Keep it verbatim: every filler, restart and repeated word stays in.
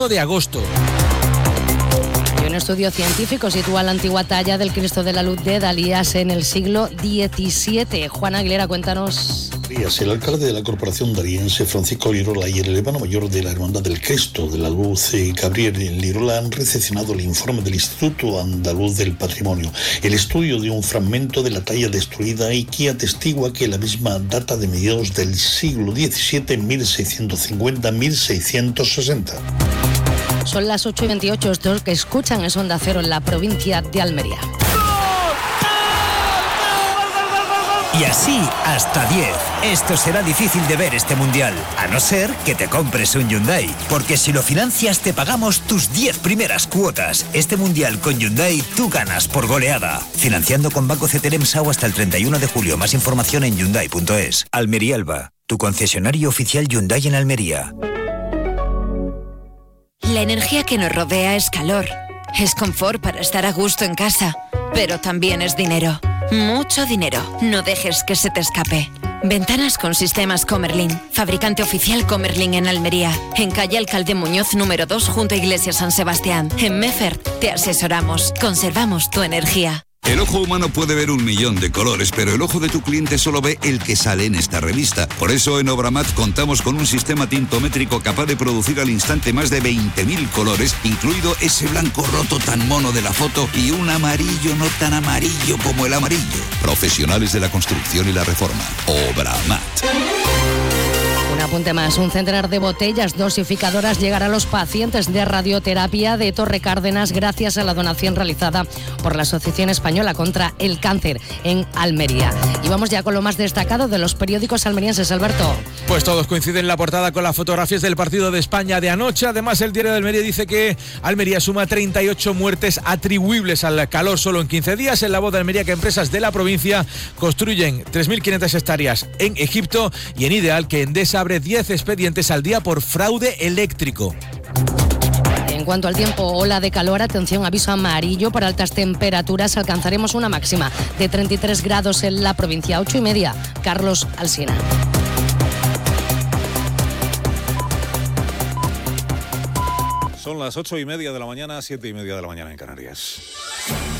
de agosto. Un estudio científico sitúa la antigua talla del Cristo de la Luz de Dalías en el siglo diecisiete. Juan Aguilera, cuéntanos. El alcalde de la corporación dariense, Francisco Lirola, y el hermano mayor de la Hermandad del Cristo de la Luz, Gabriel Lirola, han recepcionado el informe del Instituto Andaluz del Patrimonio. El estudio de un fragmento de la talla destruida y que atestigua que la misma data de mediados del siglo diecisiete, mil seiscientos cincuenta a mil seiscientos sesenta. Son las ocho y veintiocho, estos que escuchan es Onda Cero en la provincia de Almería. Y así hasta diez. Esto será difícil de ver este mundial, a no ser que te compres un Hyundai. Porque si lo financias te pagamos tus diez primeras cuotas. Este mundial con Hyundai tú ganas por goleada. Financiando con Banco C T L M S A U hasta el treinta y uno de julio. Más información en Hyundai punto es. Almería Alba, tu concesionario oficial Hyundai en Almería. La energía que nos rodea es calor, es confort para estar a gusto en casa, pero también es dinero, mucho dinero. No dejes que se te escape. Ventanas con sistemas Comerlin, fabricante oficial Comerlin en Almería, en calle Alcalde Muñoz número dos junto a Iglesia San Sebastián. En Meffert te asesoramos, conservamos tu energía. El ojo humano puede ver un millón de colores, pero el ojo de tu cliente solo ve el que sale en esta revista. Por eso en Obramat contamos con un sistema tintométrico capaz de producir al instante más de veinte mil colores, incluido ese blanco roto tan mono de la foto y un amarillo no tan amarillo como el amarillo. Profesionales de la construcción y la reforma. Obramat. Un apunte más, un centenar de botellas dosificadoras llegará a los pacientes de radioterapia de Torre Cárdenas gracias a la donación realizada por la Asociación Española contra el Cáncer en Almería. Y vamos ya con lo más destacado de los periódicos almerienses, Alberto. Pues todos coinciden en la portada con las fotografías del partido de España de anoche. Además, el diario de Almería dice que Almería suma treinta y ocho muertes atribuibles al calor solo en quince días. En La Voz de Almería, que empresas de la provincia construyen tres mil quinientas hectáreas en Egipto, y en Ideal que Endesa abre diez expedientes al día por fraude eléctrico. En cuanto al tiempo, ola de calor, atención, aviso amarillo por altas temperaturas. Alcanzaremos una máxima de treinta y tres grados en la provincia. Ocho y media, Carlos Alsina. Son las ocho y media de la mañana, siete y media de la mañana en Canarias.